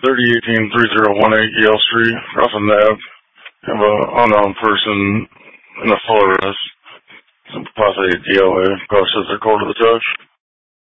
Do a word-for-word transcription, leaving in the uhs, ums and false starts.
thirty eighteen three zero one eight Yale Street, Ruffin Ave. Have an unknown person in a forest, possibly a D O A, process their code of the touch.